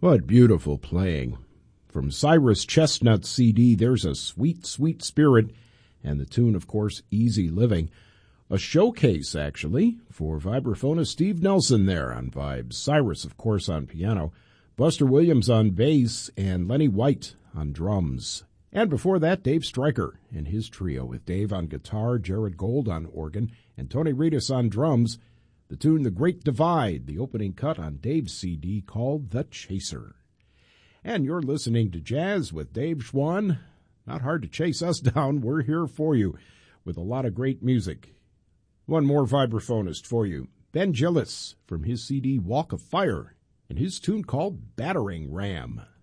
What beautiful playing. From Cyrus Chestnut CD, there's a sweet, sweet spirit, and the tune, of course, Easy Living. A showcase, actually, for vibraphonist Steve Nelson there on vibes. Cyrus, of course, on piano. Buster Williams on bass, and Lenny White on drums. And before that, Dave Stryker and his trio with Dave on guitar, Jared Gold on organ, and Tony Reedus on drums. The tune The Great Divide, the opening cut on Dave's CD called The Chaser. And you're listening to Jazz with Dave Schwann. Not hard to chase us down. We're here for you with a lot of great music. One more vibraphonist for you. Ben Gillis from his CD Walk of Fire and his tune called Battering Ram.